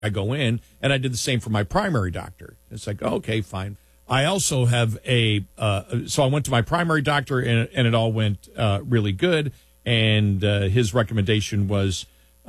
I go in, and I did the same for my primary doctor. It's like, okay, fine. I also have so I went to my primary doctor, and it all went really good. And his recommendation was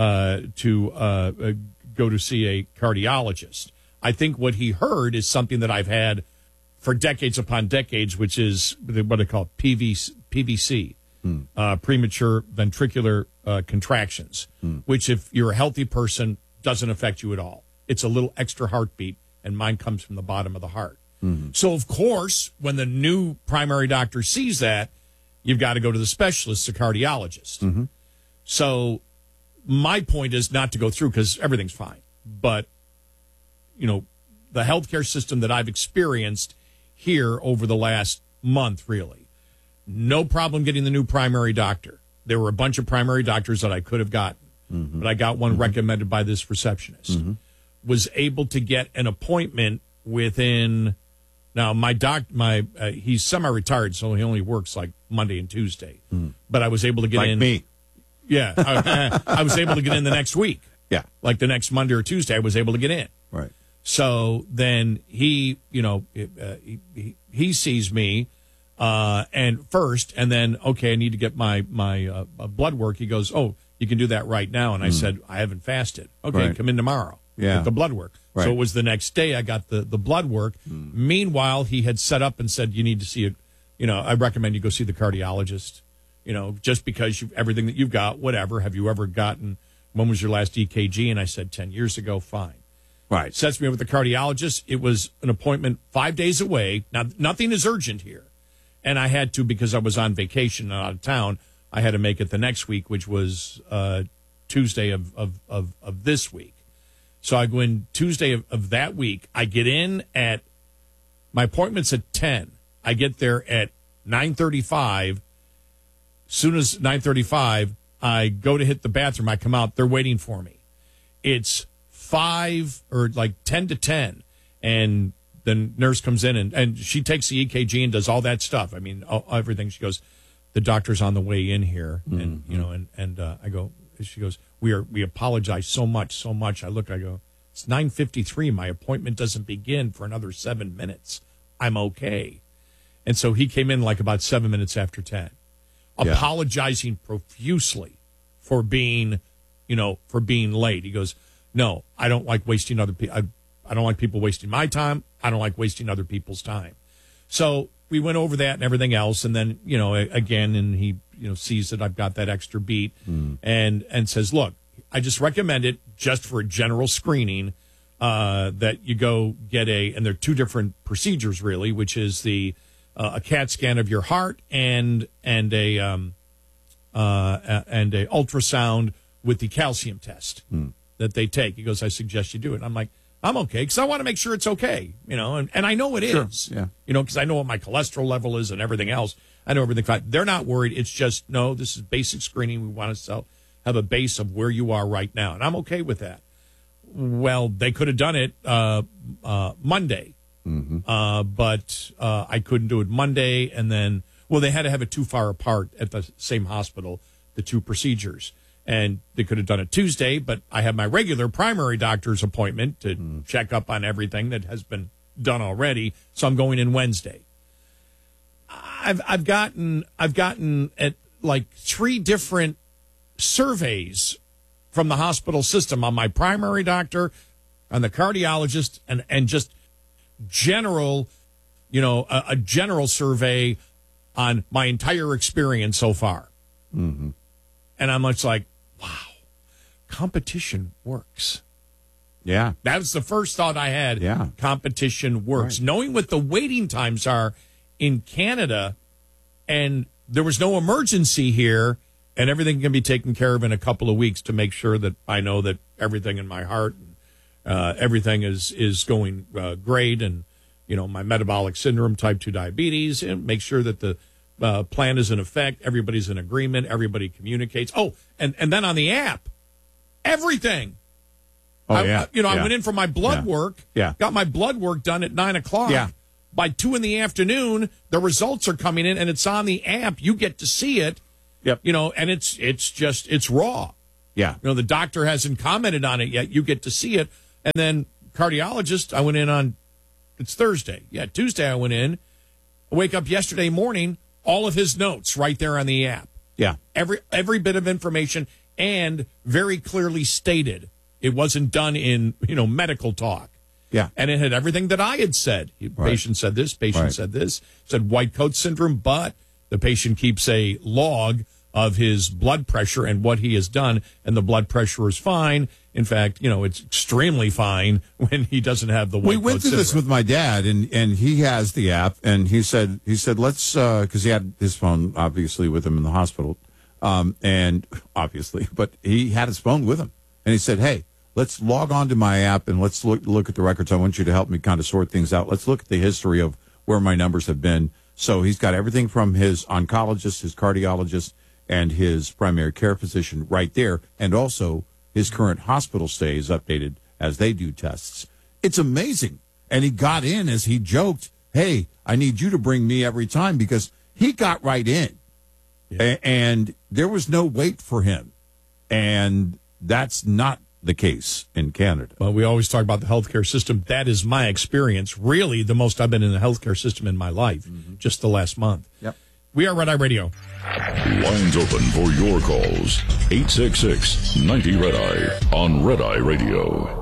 to go to see a cardiologist. I think what he heard is something that I've had for decades upon decades, which is what I call PVC, premature ventricular contractions, which if you're a healthy person, doesn't affect you at all. It's a little extra heartbeat, and mine comes from the bottom of the heart. So, of course, when the new primary doctor sees that, you've got to go to the specialist, the cardiologist. So my point is not to go through because everything's fine. But, you know, the healthcare system that I've experienced here over the last month, really, no problem getting the new primary doctor. There were a bunch of primary doctors that I could have gotten, but I got one recommended by this receptionist. Was able to get an appointment within... Now, he's semi-retired, so he only works like Monday and Tuesday. But I was able to get in. Like me. Yeah. I was able to get in the next week. Yeah. Like the next Monday or Tuesday, I was able to get in. Right. So then he, he sees me and first, and then, okay, I need to get my blood work. He goes, oh, you can do that right now. And I said, I haven't fasted. Okay, come in tomorrow. Yeah. Get the blood work. Right. So it was the next day I got the blood work. Meanwhile, he had set up and said, you need to see I recommend you go see the cardiologist, just because everything that you've got, whatever. Have you ever gotten, when was your last EKG? And I said 10 years ago, fine. Right. Sets me up with the cardiologist. It was an appointment 5 days away. Now, nothing is urgent here. And I had to, because I was on vacation and out of town, I had to make it the next week, which was Tuesday of this week. So I go in Tuesday of that week. I get in my appointment's at 10. I get there at 9:35. Soon as 9:35, I go to hit the bathroom. I come out. They're waiting for me. It's 5 or like 10 to 10. And the nurse comes in and she takes the EKG and does all that stuff. I mean, everything. She goes, the doctor's on the way in here. And, I go, she goes, we apologize so much. I look, I go, it's 9:53. My appointment doesn't begin for another 7 minutes. I'm okay. And so he came in like about 7 minutes after 10, apologizing profusely for being late. He goes, no, I don't like wasting other people. I don't like people wasting my time. I don't like wasting other people's time. So we went over that and everything else. And then, again, and he, sees that I've got that extra beat and says, look, I just recommend it just for a general screening that you go get and there are two different procedures really, which is a CAT scan of your heart and a ultrasound with the calcium test that they take. He goes, I suggest you do it. And I'm like, I'm okay because I want to make sure it's okay, and I know it is, because I know what my cholesterol level is and everything else. I know everything fine. They're not worried. It's just, no, this is basic screening. We want to have a base of where you are right now. And I'm okay with that. Well, they could have done it Monday, but I couldn't do it Monday. And then, they had to have it too far apart at the same hospital, the two procedures. And they could have done it Tuesday, but I have my regular primary doctor's appointment to check up on everything that has been done already. So I'm going in Wednesday. I've gotten at like 3 different surveys from the hospital system on my primary doctor, on the cardiologist, and just general, a general survey on my entire experience so far. And I'm much like, wow, competition works. Yeah. That was the first thought I had. Yeah. Competition works. Right. Knowing what the waiting times are in Canada, and there was no emergency here, and everything can be taken care of in a couple of weeks to make sure that I know that everything in my heart, everything is going great, and, my metabolic syndrome, type 2 diabetes, and make sure that the plan is in effect, everybody's in agreement, everybody communicates. Oh, and then on the app, everything. I went in for my blood work, got my blood work done at 9:00. Yeah. By 2 p.m, the results are coming in, and it's on the app. You get to see it. Yep. And it's raw. Yeah. The doctor hasn't commented on it yet. You get to see it. And then cardiologist, I went in on, it's Thursday. Yeah, Tuesday I went in. I wake up yesterday morning, all of his notes right there on the app. Yeah. Every bit of information, and very clearly stated. It wasn't done in, medical talk. Yeah. And it had everything that I had said. Patient said this, patient said this, said white coat syndrome, but the patient keeps a log of his blood pressure and what he has done, and the blood pressure is fine. In fact, it's extremely fine when he doesn't have the white coat syndrome. We went through this with my dad, and he has the app, and he said let's, because he had his phone obviously with him in the hospital, and obviously, but he had his phone with him, and he said, hey, let's log on to my app and let's look at the records. I want you to help me kind of sort things out. Let's look at the history of where my numbers have been. So he's got everything from his oncologist, his cardiologist, and his primary care physician right there, and also his current hospital stays updated as they do tests. It's amazing. And he got in as he joked, hey, I need you to bring me every time, because he got right in. Yeah. And there was no wait for him. And that's not the case in Canada. Well, we always talk about the healthcare system. That is my experience. Really, the most I've been in the healthcare system in my life, just the last month. Yep. We are Red Eye Radio. Lines open for your calls. 866-90-RED-EYE on Red Eye Radio.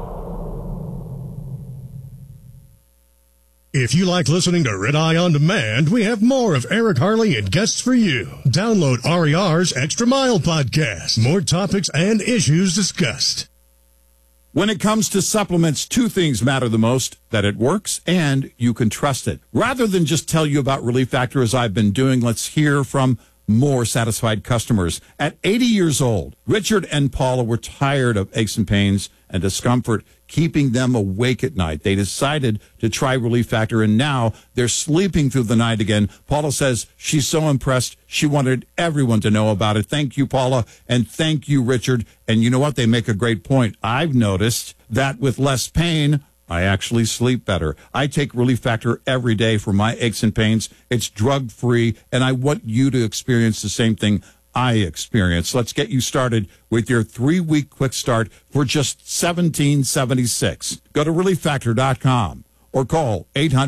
If you like listening to Red Eye On Demand, we have more of Eric Harley and guests for you. Download RER's Extra Mile podcast. More topics and issues discussed. When it comes to supplements, two things matter the most: that it works and you can trust it. Rather than just tell you about Relief Factor as I've been doing, let's hear from more satisfied customers. At 80 years old, Richard and Paula were tired of aches and pains and discomfort keeping them awake at night. They decided to try Relief Factor, and now they're sleeping through the night again. Paula says she's so impressed, she wanted everyone to know about it. Thank you, Paula, and thank you, Richard. And you know what? They make a great point. I've noticed that with less pain, I actually sleep better. I take Relief Factor every day for my aches and pains. It's drug-free, and I want you to experience the same thing I experience. Let's get you started with your 3-week quick start for just $17.76. Go to ReliefFactor.com or call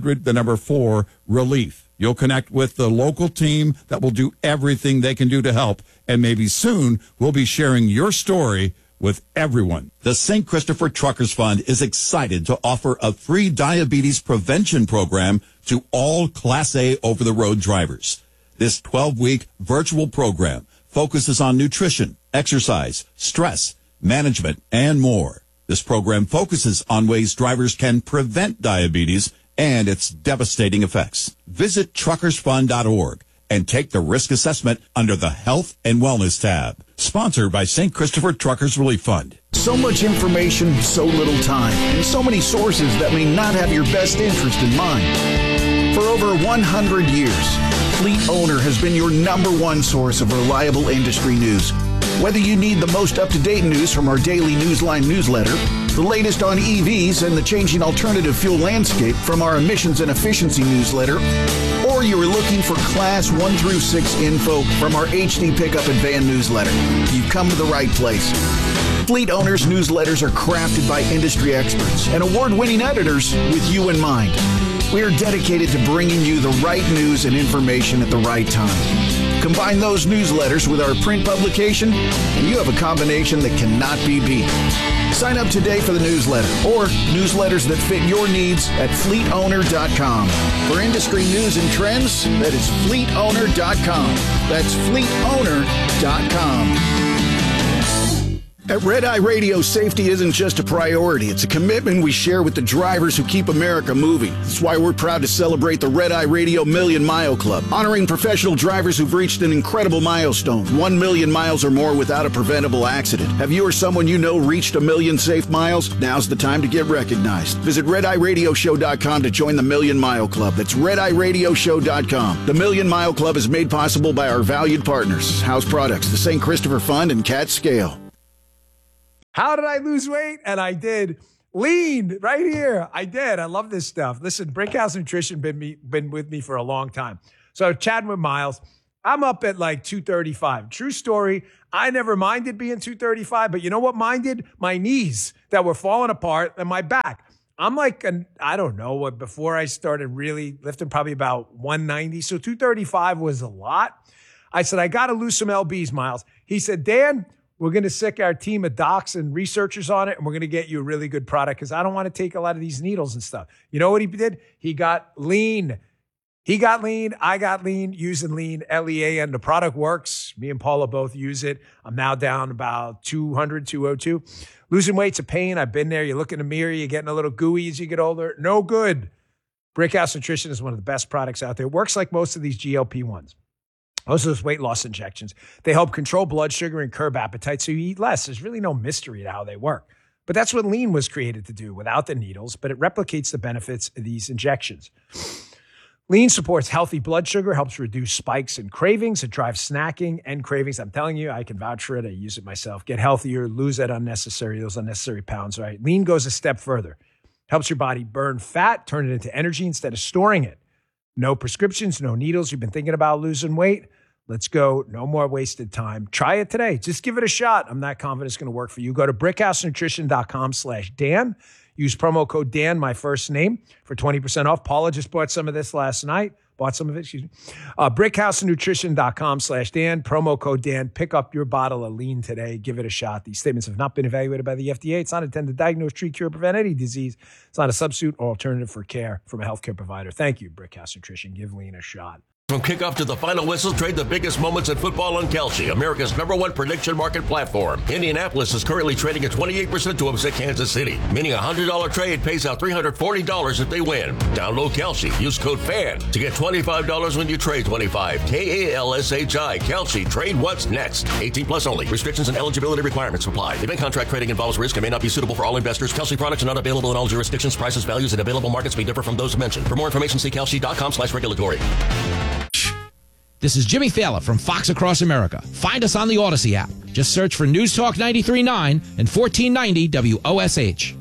800-4-RELIEF. You'll connect with the local team that will do everything they can do to help, and maybe soon we'll be sharing your story with everyone. The St. Christopher Truckers Fund is excited to offer a free diabetes prevention program to all Class A over-the-road drivers. This 12-week virtual program focuses on nutrition, exercise, stress, management, and more. This program focuses on ways drivers can prevent diabetes and its devastating effects. Visit truckersfund.org and take the risk assessment under the Health and Wellness tab. Sponsored by St. Christopher Truckers Relief Fund. So much information, so little time, and so many sources that may not have your best interest in mind. For over 100 years, Fleet Owner has been your #1 source of reliable industry news. Whether you need the most up-to-date news from our daily Newsline newsletter, the latest on EVs and the changing alternative fuel landscape from our emissions and efficiency newsletter, or you are looking for Class 1 through 6 info from our HD Pickup and Van newsletter, you've come to the right place. Fleet Owners newsletters are crafted by industry experts and award-winning editors with you in mind. We are dedicated to bringing you the right news and information at the right time. Combine those newsletters with our print publication, and you have a combination that cannot be beat. Sign up today for the newsletter or newsletters that fit your needs at fleetowner.com. For industry news and trends, that is fleetowner.com. That's fleetowner.com. At Red Eye Radio, safety isn't just a priority. It's a commitment we share with the drivers who keep America moving. That's why we're proud to celebrate the Red Eye Radio Million Mile Club, honoring professional drivers who've reached an incredible milestone, 1 million miles or more without a preventable accident. Have you or someone you know reached 1 million safe miles? Now's the time to get recognized. Visit RedEyeRadioShow.com to join the Million Mile Club. That's RedEyeRadioShow.com. The Million Mile Club is made possible by our valued partners, House Products, the St. Christopher Fund, and Cat Scale. How did I lose weight? And I did. Lean right here. I did. I love this stuff. Listen, Brickhouse Nutrition been with me for a long time. So chatting with Miles, I'm up at like 235. True story. I never minded being 235, but you know what minded? My knees that were falling apart and my back. I'm like, I don't know what, before I started really lifting, probably about 190. So 235 was a lot. I said, I got to lose some LBs, Miles. He said, Dan, we're going to sick our team of docs and researchers on it, and we're going to get you a really good product because I don't want to take a lot of these needles and stuff. You know what he did? He got lean. He got lean. I got lean using lean, LEA, and the product works. Me and Paula both use it. I'm now down about 200, 202. Losing weight's a pain. I've been there. You look in the mirror, you're getting a little gooey as you get older. No good. Brickhouse Nutrition is one of the best products out there. It works like most of these GLP-1s. Most of those weight loss injections. They help control blood sugar and curb appetite so you eat less. There's really no mystery to how they work. But that's what lean was created to do without the needles, but it replicates the benefits of these injections. Lean supports healthy blood sugar, helps reduce spikes and cravings. It drives snacking and cravings. I'm telling you, I can vouch for it. I use it myself. Get healthier, lose those unnecessary pounds, right? Lean goes a step further. Helps your body burn fat, turn it into energy instead of storing it. No prescriptions, no needles. You've been thinking about losing weight? Let's go. No more wasted time. Try it today. Just give it a shot. I'm not confident it's going to work for you. Go to brickhousenutrition.com/Dan. Use promo code Dan, my first name, for 20% off. Paula just bought some of this last night. Brickhousenutrition.com/Dan. Promo code Dan. Pick up your bottle of lean today. Give it a shot. These statements have not been evaluated by the FDA. It's not intended to diagnose, treat, cure, prevent any disease. It's not a substitute or alternative for care from a healthcare provider. Thank you, Brickhouse Nutrition. Give lean a shot. From kickoff to the final whistle, trade the biggest moments in football on Kalshi, America's #1 prediction market platform. Indianapolis is currently trading at 28% to upset Kansas City, meaning a $100 trade pays out $340 if they win. Download Kalshi. Use code FAN to get $25 when you trade 25. KALSHI. Kalshi. Trade what's next. 18 plus only. Restrictions and eligibility requirements apply. Event contract trading involves risk and may not be suitable for all investors. Kalshi products are not available in all jurisdictions. Prices, values, and available markets may differ from those mentioned. For more information, see kalshi.com/regulatory. This is Jimmy Thaler from Fox Across America. Find us on the Odyssey app. Just search for News Talk 93.9 and 1490 WOSH.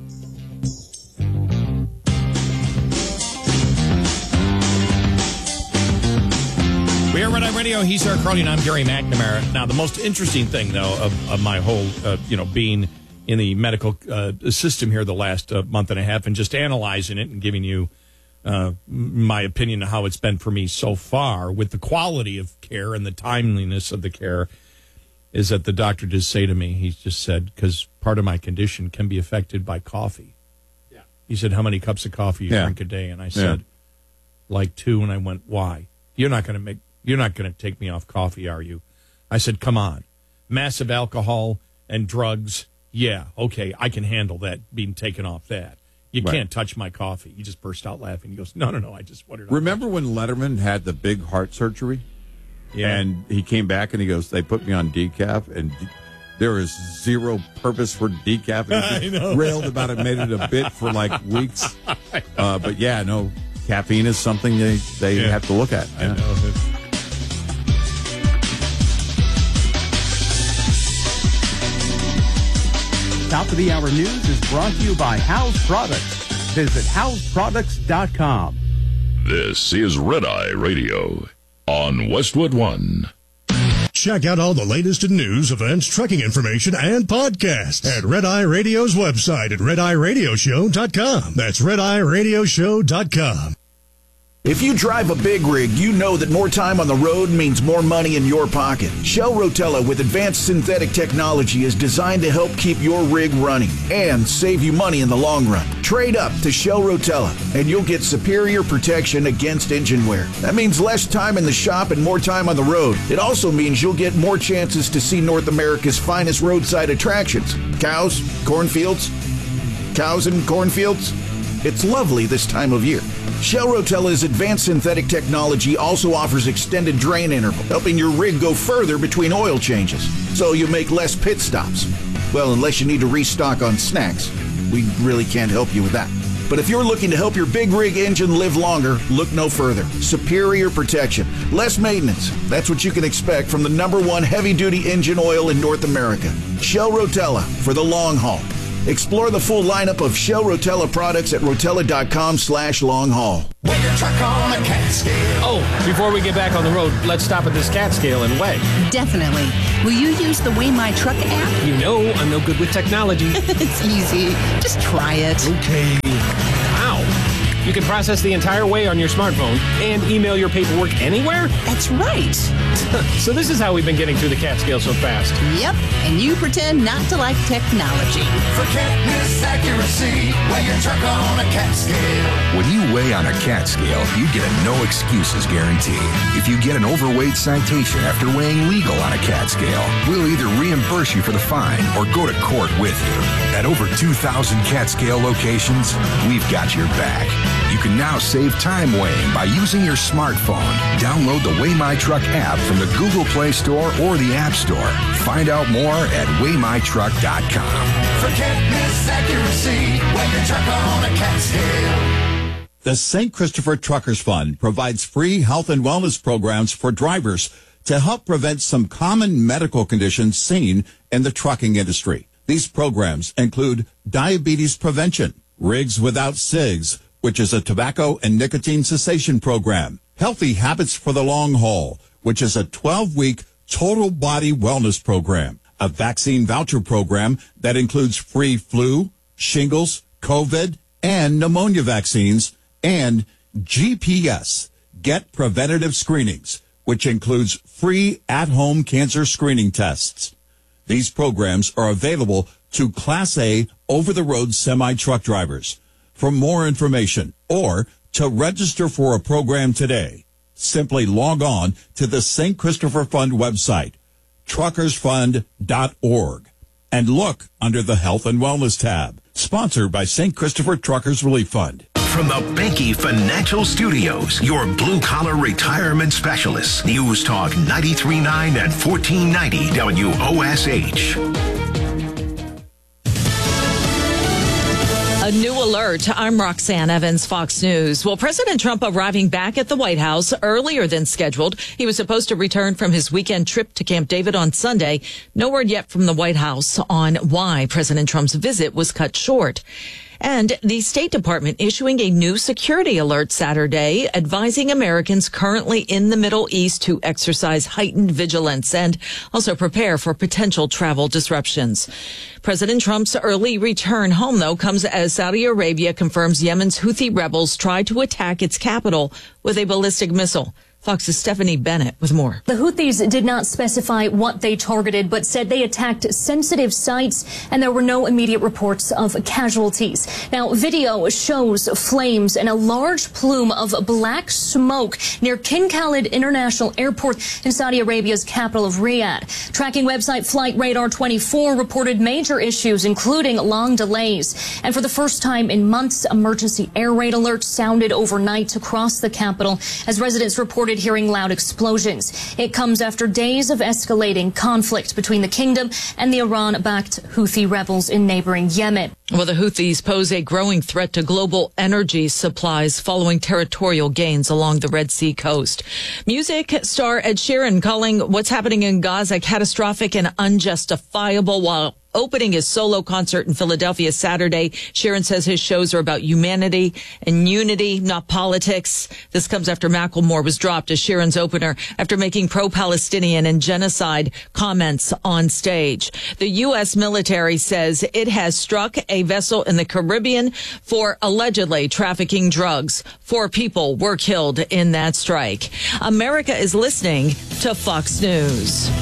We are Red Eye Radio. He's Eric Carly, and I'm Gary McNamara. Now, the most interesting thing, though, of my whole, being in the medical system here the last month and a half and just analyzing it and giving you my opinion of how it's been for me so far with the quality of care and the timeliness of the care is that the doctor did say to me, he just said, because part of my condition can be affected by coffee. Yeah. He said, how many cups of coffee you drink a day? And I said, like 2. And I went, why? You're not going to take me off coffee, are you? I said, come on. Massive alcohol and drugs. Yeah. Okay. I can handle that, being taken off that. You can't touch my coffee. He just burst out laughing. He goes, no, I just wanted to. Remember when Letterman had the big heart surgery? Yeah. And he came back and he goes, they put me on decaf, and there is zero purpose for decaf. And he railed about it, made it a bit for like weeks. But yeah, no, caffeine is something they have to look at. I know. Top of the Hour News is brought to you by House Products. Visit houseproducts.com. This is Red Eye Radio on Westwood One. Check out all the latest in news, events, trucking information, and podcasts at Red Eye Radio's website at redeyeradioshow.com. That's redeyeradioshow.com. If you drive a big rig, you know that more time on the road means more money in your pocket. Shell Rotella with advanced synthetic technology is designed to help keep your rig running and save you money in the long run. Trade up to Shell Rotella and you'll get superior protection against engine wear. That means less time in the shop and more time on the road. It also means you'll get more chances to see North America's finest roadside attractions. Cows, cornfields, cows and cornfields. It's lovely this time of year. Shell Rotella's advanced synthetic technology also offers extended drain interval, helping your rig go further between oil changes, so you make less pit stops. Well, unless you need to restock on snacks. We really can't help you with that. But if you're looking to help your big rig engine live longer, look no further. Superior protection, less maintenance. That's what you can expect from the #1 heavy-duty engine oil in North America. Shell Rotella for the long haul. Explore the full lineup of Shell Rotella products at rotella.com/long haul. Weigh your truck on a cat scale. Oh, before we get back on the road, let's stop at this cat scale and weigh. Definitely. Will you use the Weigh My Truck app? You know I'm no good with technology. It's easy. Just try it. Okay. Wow. You can process the entire weigh on your smartphone and email your paperwork anywhere? That's right. So this is how we've been getting through the cat scale so fast. Yep. And you pretend not to like technology. Forget miss accuracy. Weigh your truck on a cat scale. When you weigh on a cat scale, you get a no excuses guarantee. If you get an overweight citation after weighing legal on a cat scale, we'll either reimburse you for the fine or go to court with you. At over 2,000 cat scale locations, we've got your back. You can now save time weighing by using your smartphone. Download the Weigh My Truck app from the Google Play Store or the App Store. Find out more at weightmytruck.com. Forget miss accuracy. Weigh your truck on a cat scale. The St. Christopher Truckers Fund provides free health and wellness programs for drivers to help prevent some common medical conditions seen in the trucking industry. These programs include diabetes prevention, Rigs Without Cigs, which is a tobacco and nicotine cessation program, Healthy Habits for the Long Haul, which is a 12-week total body wellness program, a vaccine voucher program that includes free flu, shingles, COVID, and pneumonia vaccines, and GPS, Get Preventative Screenings, which includes free at-home cancer screening tests. These programs are available to Class A over-the-road semi-truck drivers. For more information or to register for a program today, simply log on to the St. Christopher Fund website, truckersfund.org, and look under the Health and Wellness tab. Sponsored by St. Christopher Truckers Relief Fund. From the Banky Financial Studios, your blue-collar retirement specialists. News Talk 93.9 and 1490 WOSH. A new alert. I'm Roxanne Evans, Fox News. Well, President Trump arriving back at the White House earlier than scheduled. He was supposed to return from his weekend trip to Camp David on Sunday. No word yet from the White House on why President Trump's visit was cut short. And the State Department issuing a new security alert Saturday, advising Americans currently in the Middle East to exercise heightened vigilance and also prepare for potential travel disruptions. President Trump's early return home, though, comes as Saudi Arabia confirms Yemen's Houthi rebels tried to attack its capital with a ballistic missile. Fox's Stephanie Bennett with more. The Houthis did not specify what they targeted, but said they attacked sensitive sites, and there were no immediate reports of casualties. Now, video shows flames and a large plume of black smoke near King Khalid International Airport in Saudi Arabia's capital of Riyadh. Tracking website Flight Radar 24 reported major issues, including long delays. And for the first time in months, emergency air raid alerts sounded overnight across the capital as residents reported hearing loud explosions. It comes after days of escalating conflict between the kingdom and the Iran-backed Houthi rebels in neighboring Yemen. Well, the Houthis pose a growing threat to global energy supplies following territorial gains along the Red Sea coast. Music star Ed Sheeran calling what's happening in Gaza catastrophic and unjustifiable while opening his solo concert in Philadelphia Saturday. Sheeran says his shows are about humanity and unity, not politics. This comes after Macklemore was dropped as Sheeran's opener after making pro-Palestinian and genocide comments on stage. The U.S. military says it has struck a vessel in the Caribbean for allegedly trafficking drugs. 4 people were killed in that strike. America is listening to Fox News.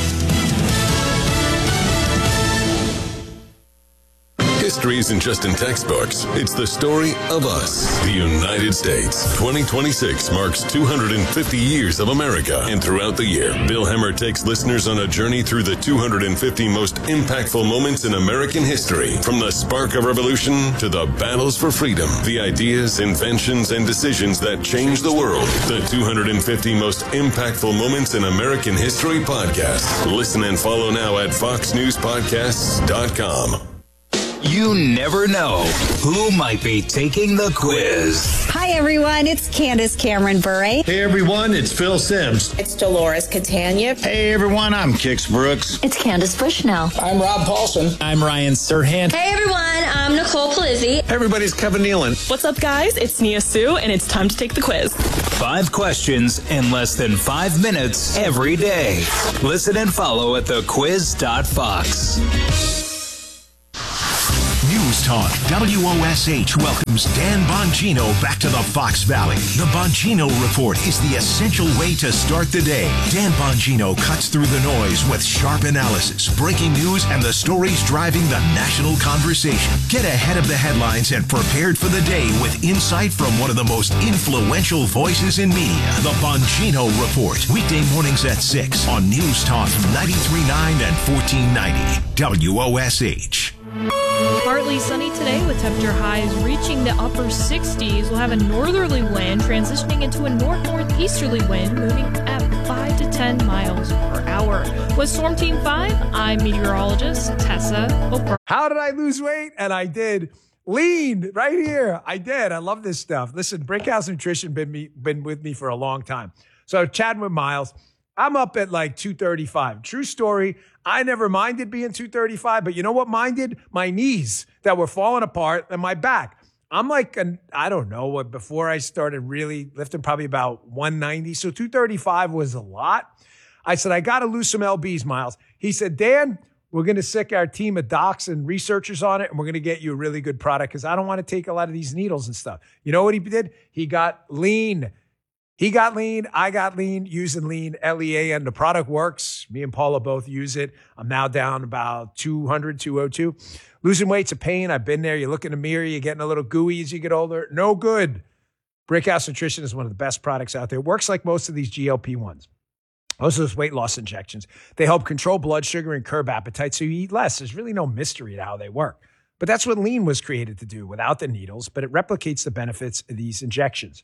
History isn't just in textbooks. It's the story of us, the United States. 2026 marks 250 years of America. And throughout the year, Bill Hemmer takes listeners on a journey through the 250 most impactful moments in American history. From the spark of revolution to the battles for freedom, the ideas, inventions, and decisions that changed the world. The 250 most impactful moments in American history podcast. Listen and follow now at foxnewspodcasts.com. You never know who might be taking the quiz. Hi, everyone. It's Candace Cameron Bure. Hey, everyone. It's Phil Sims. It's Dolores Catania. Hey, everyone. I'm Kix Brooks. It's Candace Bushnell. I'm Rob Paulson. I'm Ryan Serhant. Hey, everyone. I'm Nicole Polizzi. Everybody's Kevin Nealon. What's up, guys? It's Nia Sue, and it's time to take the quiz. 5 questions in less than 5 minutes every day. Listen and follow at thequiz.fox. News Talk WOSH welcomes Dan Bongino back to the Fox Valley. The Bongino Report is the essential way to start the day. Dan Bongino cuts through the noise with sharp analysis, breaking news, and the stories driving the national conversation. Get ahead of the headlines and prepared for the day with insight from one of the most influential voices in media. The Bongino Report, weekday mornings at 6 on News Talk 93.9 and 1490 WOSH. Partly sunny today with temperature highs reaching the upper 60s. We'll have a northerly wind transitioning into a northeasterly wind moving at 5 to 10 miles per hour. With Storm Team 5, I'm meteorologist Tessa O'Brien. How did I lose weight? And I did. Lean right here. I did. I love this stuff. Listen, Brickhouse Nutrition been with me for a long time. So chatting with Miles. I'm up at like 235. True story. I never minded being 235, but you know what minded? My knees that were falling apart and my back. I'm like, I don't know, before I started really lifting, probably about 190. So 235 was a lot. I said, I got to lose some LBs, Miles. He said, Dan, we're going to sick our team of docs and researchers on it, and we're going to get you a really good product because I don't want to take a lot of these needles and stuff. You know what he did? He got lean. He got lean. I got lean using lean, LEAN. The product works. Me and Paula both use it. I'm now down about 200, 202. Losing weight's a pain. I've been there. You look in the mirror. You're getting a little gooey as you get older. No good. Brickhouse Nutrition is one of the best products out there. It works like most of these GLP-1s. Most of those weight loss injections. They help control blood sugar and curb appetite so you eat less. There's really no mystery to how they work. But that's what lean was created to do without the needles, but it replicates the benefits of these injections.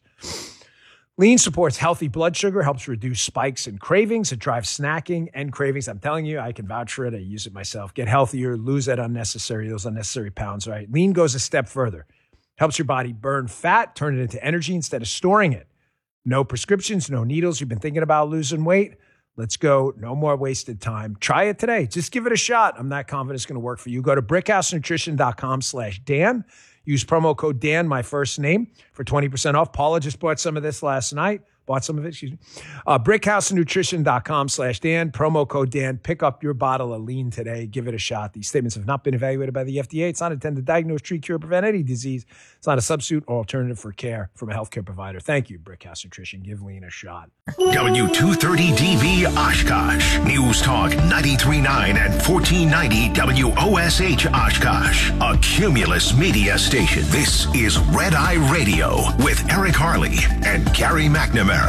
Lean supports healthy blood sugar, helps reduce spikes and cravings. It drives snacking and cravings. I'm telling you, I can vouch for it. I use it myself. Get healthier, lose those unnecessary pounds, right? Lean goes a step further. Helps your body burn fat, turn it into energy instead of storing it. No prescriptions, no needles. You've been thinking about losing weight? Let's go. No more wasted time. Try it today. Just give it a shot. I'm not confident it's going to work for you. Go to brickhousenutrition.com/Dan. Use promo code Dan, my first name, for 20% off. Paula just bought some of this last night. Brickhousenutrition.com/Dan. Promo code Dan. Pick up your bottle of lean today. Give it a shot. These statements have not been evaluated by the FDA. It's not intended to diagnose, treat, cure, or prevent any disease. It's not a substitute or alternative for care from a healthcare provider. Thank you, Brickhouse Nutrition. Give lean a shot. W230DB Oshkosh. News Talk 93.9 and 1490 WOSH Oshkosh. A Cumulus media station. This is Red Eye Radio with Eric Harley and Gary McNamara.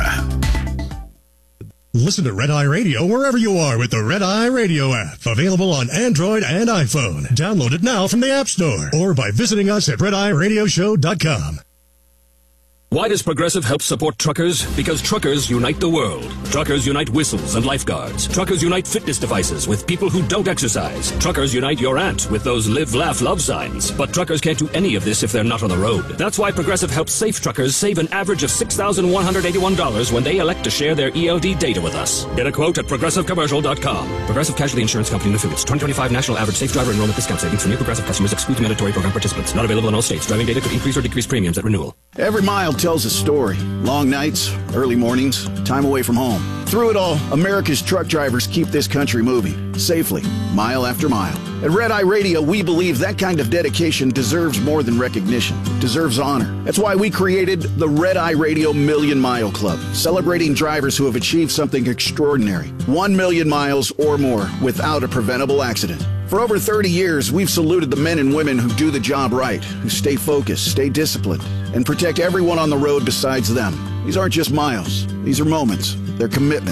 Listen to Red Eye Radio wherever you are with the Red Eye Radio app. Available on Android and iPhone. Download it now from the App Store or by visiting us at RedEyeRadioshow.com. Why does Progressive help support truckers? Because truckers unite the world. Truckers unite whistles and lifeguards. Truckers unite fitness devices with people who don't exercise. Truckers unite your aunt with those live, laugh, love signs. But truckers can't do any of this if they're not on the road. That's why Progressive helps safe truckers save an average of $6,181 when they elect to share their ELD data with us. Get a quote at ProgressiveCommercial.com. Progressive Casualty Insurance Company and Affiliates. 2025 National Average Safe Driver Enrollment Discount Savings for new Progressive customers exclude mandatory program participants. Not available in all states. Driving data could increase or decrease premiums at renewal. Every mile tells a story. Long nights, early mornings, time away from home. Through it all, America's truck drivers keep this country moving, safely, mile after mile. At Red Eye Radio, we believe that kind of dedication deserves more than recognition. It deserves honor. That's why we created the Red Eye Radio Million Mile Club, celebrating drivers who have achieved something extraordinary. 1 million miles or more without a preventable accident. For over 30 years, we've saluted the men and women who do the job right, who stay focused, stay disciplined, and protect everyone on the road besides them. These aren't just miles. These are moments. They're commitment.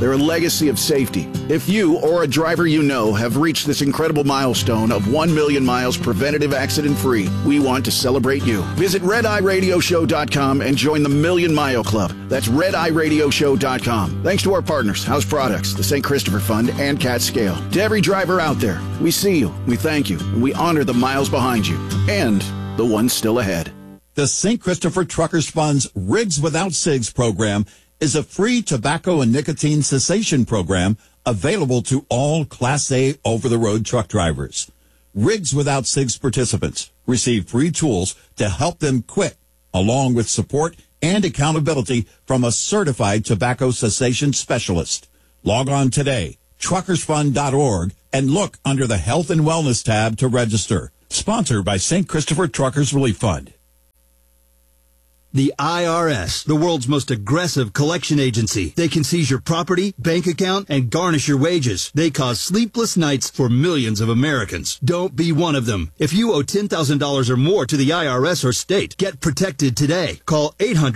They're a legacy of safety. If you or a driver you know have reached this incredible milestone of 1 million miles preventative accident-free, we want to celebrate you. Visit RedEyeRadioShow.com and join the Million Mile Club. That's RedEyeRadioShow.com. Thanks to our partners, House Products, the St. Christopher Fund, and Cat Scale. To every driver out there, we see you, we thank you, and we honor the miles behind you and the ones still ahead. The St. Christopher Truckers Fund's Rigs Without Cigs program is a free tobacco and nicotine cessation program available to all Class A over-the-road truck drivers. Rigs Without Cigs participants receive free tools to help them quit, along with support and accountability from a certified tobacco cessation specialist. Log on today, truckersfund.org, and look under the Health and Wellness tab to register. Sponsored by St. Christopher Truckers Relief Fund. The IRS, the world's most aggressive collection agency. They can seize your property, bank account, and garnish your wages. They cause sleepless nights for millions of Americans. Don't be one of them. If you owe $10,000 or more to the IRS or state, get protected today. Call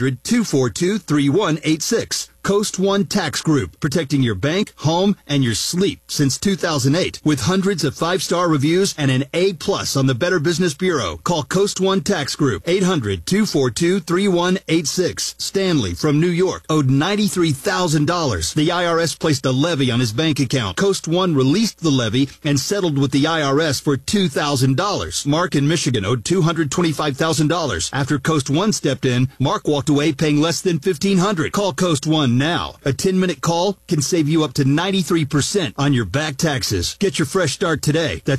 800-242-3186. Coast One Tax Group, protecting your bank, home, and your sleep since 2008. With hundreds of 5-star reviews and an A+ on the Better Business Bureau. Call Coast One Tax Group, 800-242-3186. Stanley from New York owed $93,000. The IRS placed a levy on his bank account. Coast One released the levy and settled with the IRS for $2,000. Mark in Michigan owed $225,000. After Coast One stepped in, Mark walked away paying less than $1,500. Call Coast One now. A 10-minute call can save you up to 93% on your back taxes. Get your fresh start today. That's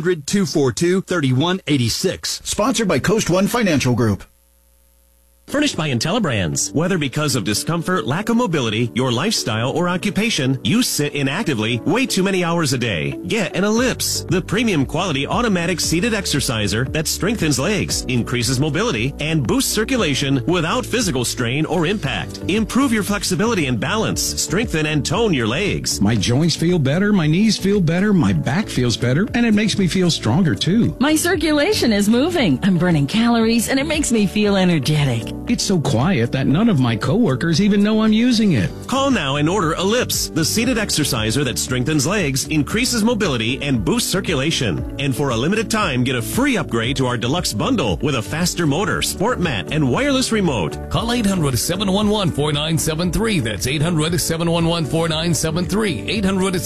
800-242-3186. Sponsored by Coast One Financial Group. Furnished by IntelliBrands. Whether because of discomfort, lack of mobility, your lifestyle, or occupation, you sit inactively way too many hours a day. Get an Ellipse, the premium quality automatic seated exerciser that strengthens legs, increases mobility, and boosts circulation without physical strain or impact. Improve your flexibility and balance, strengthen and tone your legs. My joints feel better, my knees feel better, my back feels better, and it makes me feel stronger too. My circulation is moving. I'm burning calories, and it makes me feel energetic. It's so quiet that none of my coworkers even know I'm using it. Call now and order Ellipse, the seated exerciser that strengthens legs, increases mobility, and boosts circulation. And for a limited time, get a free upgrade to our deluxe bundle with a faster motor, sport mat, and wireless remote. Call 800-711-4973. That's 800-711-4973.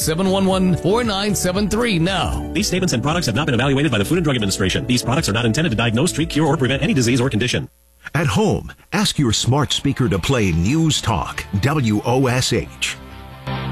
800-711-4973 now. These statements and products have not been evaluated by the Food and Drug Administration. These products are not intended to diagnose, treat, cure, or prevent any disease or condition. At home, ask your smart speaker to play News Talk, WOSH.